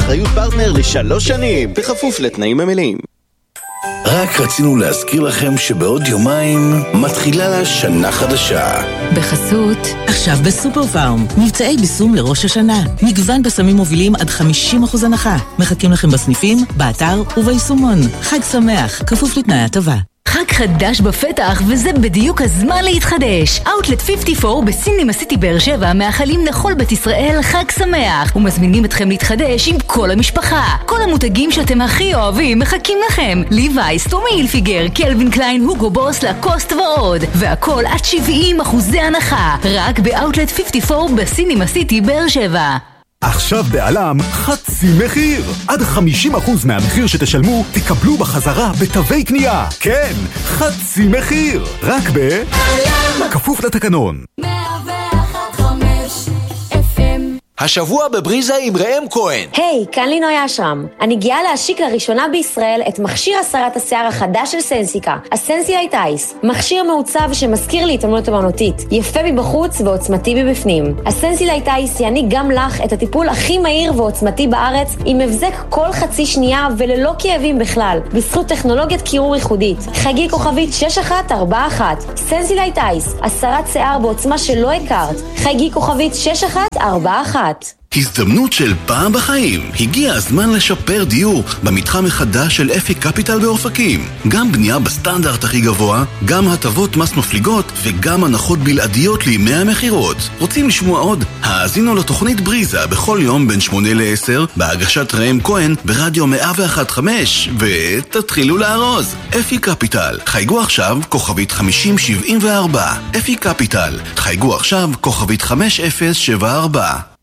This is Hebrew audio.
באחריות פרטנר ל3 שנים, בכפוף לתנאים המלאים. רק רצינו להזכיר לכם שבעוד יומיים מתחילה שנה חדשה. בחסות, עכשיו בסופר פארם, מבצעי ביסום לראש השנה. מגוון בסמים מובילים עד 50% הנחה. מחכים לכם בסניפים, באתר וביישומון. חג שמח, כפוף לתנאי הטבה. חג חדש בפתח, וזה בדיוק הזמן להתחדש. Outlet 54 בסינמה סיטי באר שבע מאחלים לכל בית ישראל חג שמח ומזמינים אתכם להתחדש עם כל המשפחה. כל המותגים שאתם הכי אוהבים מחכים לכם: ליווייס, טומי הילפיגר, קלווין קליין, הוגו בוס, לקוסט ועוד, והכל עד 70% הנחה רק ב-Outlet 54 בסינמה סיטי באר שבע. עכשיו בעלם חצי מחיר. עד 50% מהמחיר שתשלמו תקבלו בחזרה בתווי קנייה. כן, חצי מחיר. רק בעלם. כפוף לתקנון. 101.5 FM. השבוע בבריזה עם ראם כהן. היי, כאן לינוי אשרם. אני גאה להשיק לראשונה בישראל את מכשיר הסרת השיער החדש של סנסיקה, הסנסילייט אייס. מכשיר מעוצב שמזכיר לי התעמלות אמנותית, יפה מבחוץ ועוצמתי מבפנים. הסנסילייט אייס יעניק גם לך את הטיפול הכי מהיר ועוצמתי בארץ, עם הבזק כל חצי שנייה וללא כאבים בכלל, בזכות טכנולוגיית קירור ייחודית. חגי כוכבית 6141. סנסילייט אייס, הסרת שיער בעוצמה שלא הכרת. חגי כוכבית 6141. הזדמנות של פעם בחיים. הגיע הזמן לשפר דיור במתחם החדש של אפי קפיטל באופקים. גם בנייה בסטנדרט הכי גבוה, גם הטבות מס מפליגות וגם הנחות בלעדיות לימי המחירות. רוצים לשמוע עוד? האזינו לתוכנית בריזה בכל יום בין 8 ל-10 בהגשת ראם כהן ברדיו 101.5 ותתחילו לארוז. אפי קפיטל, חייגו עכשיו כוכבית 5074. אפי קפיטל, חייגו עכשיו כוכבית 5074.